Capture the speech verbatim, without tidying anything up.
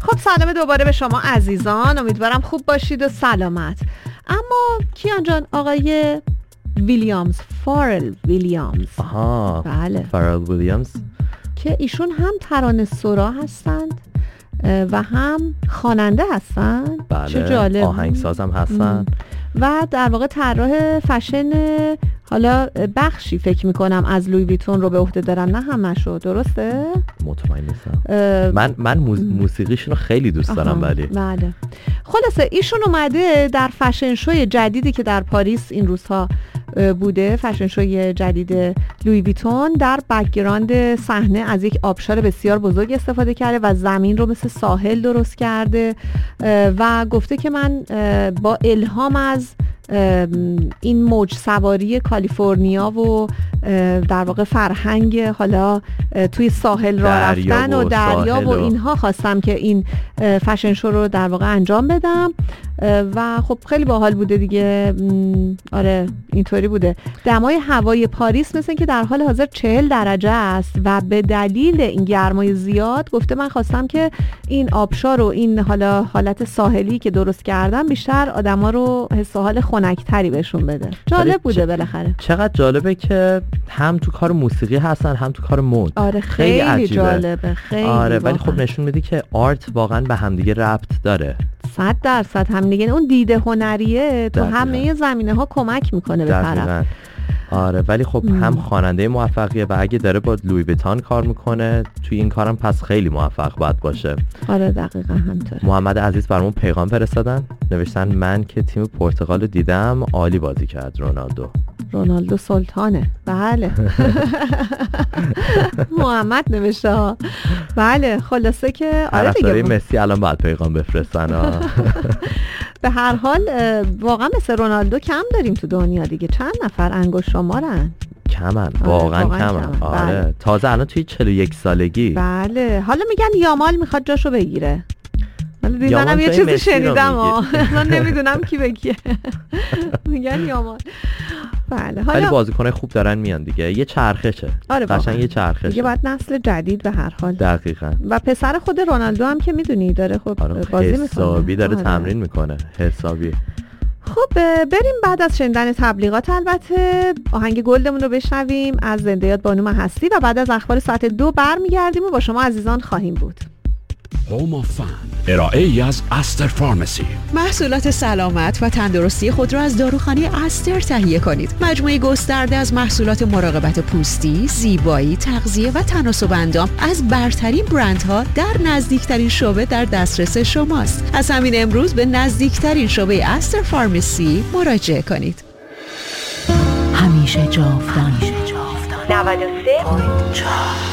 خب سلام دوباره به شما عزیزان، امیدوارم خوب باشید و سلامت. اما کیان جان، آقای ویلیامز، فارل ویلیامز. آها، بله، فارل ویلیامز که ایشون هم ترانه سرا هستند و هم خواننده هستند. بله، چه جالب. آهنگساز هم هستن و در واقع طراح فشن، حالا بخشی فکر میکنم از لوی ویتون رو به عهده دارن، نه همشو، درسته؟ مطمئن نیستم. من من موز... موسیقیشون رو خیلی دوست دارم. ولی بله، خلاصه ایشون اومده در فشن شوی جدیدی که در پاریس این روزها بوده، فشن شوی جدید لوی ویتون، در بک‌گراند صحنه از یک آبشار بسیار بزرگ استفاده کرده و زمین رو مثل ساحل درست کرده و گفته که من با الهام از این موج سواری کالیفرنیا و در واقع فرهنگ حالا توی ساحل راه رفتن و, و دریا و اینها خواستم که این فشن شو رو در واقع انجام بدم و خب خیلی باحال بوده دیگه. آره اینطوری بوده. دمای هوای پاریس مثل که در حال حاضر چهل درجه است و به دلیل این گرمای زیاد گفته من خواستم که این آبشار و این حالا حالت ساحلی که درست کردم بیشتر آدما رو حس و حال خنک‌تری بهشون بده. جالب بوده بالاخره. چقدر جالبه که هم تو کار موسیقی هستن هم تو کار مد. آره خیلی, خیلی جالبه. خیلی آره ولی خب نشون میده که آرت واقعا به همدیگه ربط داره. صد درصد هم دیگه اون دیده هنریه تو همه زمینه ها کمک میکنه به طرف. آره ولی خب ام. هم خواننده موفقیه و اگه داره با لوی ویتون کار میکنه توی این کارم پس خیلی موفق باید باشه. آره دقیقاً همینطوره. محمد عزیز برامون پیغام فرستادن، نوشتن من که تیم پرتغال رو دیدم عالی بازی کرد رونالدو. رونالدو سلطانه. بله. محمد نوشته ها. بله خلاصه که آره دیگه مسی الان باید پیغام بفرستن. به هر حال واقعا مثل رونالدو کم داریم تو دنیا دیگه. چند نفر انگشت شمارن. کمن واقعا, واقعا کمن, کمن. آره بله. تازه الان توی چهل و یک سالگی. بله حالا میگن یامال میخواد جاشو بگیره. حالا دیدنم یه چیزی شنیدم من نمیدونم کی بگیه. میگن یامال. بله حالا ولی بازیکنای خوب دارن میان دیگه. یه چرخشه. آره قشنگ یه چرخشه دیگه. باید نسل جدید به هر حال. دقیقاً. و پسر خود رونالدو هم که میدونی داره خب آره بازی میکنه. حسابی داره آره. تمرین میکنه حسابی. خب بریم بعد از شنیدن تبلیغات البته آهنگ گلدمون رو بشنویم از زنده یاد بانو هستی و بعد از اخبار ساعت دو برمیگردیم و با شما عزیزان خواهیم بود. هوم آف فن، ارائه ای از استر فارمسی. محصولات سلامت و تندرستی خود را از داروخانه استر تهیه کنید. مجموعه گسترده از محصولات مراقبت پوستی، زیبایی، تغذیه و تناسب اندام از برترین برندها در نزدیکترین شعبه در دسترس شماست. از همین امروز به نزدیکترین شعبه استر فارمسی مراجعه کنید. همیشه جاودان. نود و سه